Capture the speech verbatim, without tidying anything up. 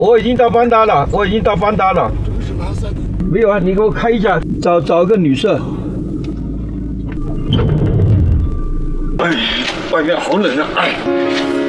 我已经到邦达了，我已经到邦达了。 这个是拉萨的。 没有啊，你给我开一下，找找个旅社。哎，外面好冷啊！哎。